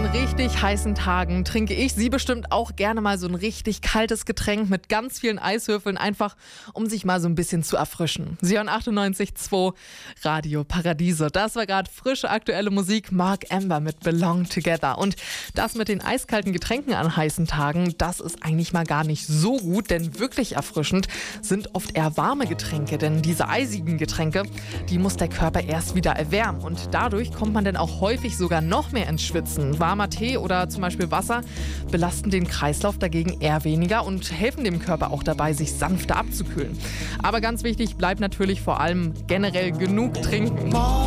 richtig heißen Tagen trinke ich, Sie bestimmt auch gerne mal so ein richtig kaltes Getränk mit ganz vielen Eiswürfeln, einfach um sich mal so ein bisschen zu erfrischen. Sie hören 98.2 Radio Paradiso. Das war gerade frische aktuelle Musik, Mark Amber mit Belong Together. Und das mit den eiskalten Getränken an heißen Tagen, das ist eigentlich mal gar nicht so gut, denn wirklich erfrischend sind oft eher warme Getränke, denn diese eisigen Getränke, die muss der Körper erst wieder erwärmen und dadurch kommt man dann auch häufig sogar noch mehr ins Schwitzen. Warmer Tee oder zum Beispiel Wasser belasten den Kreislauf dagegen eher weniger und helfen dem Körper auch dabei, sich sanfter abzukühlen. Aber ganz wichtig bleibt natürlich vor allem generell genug trinken.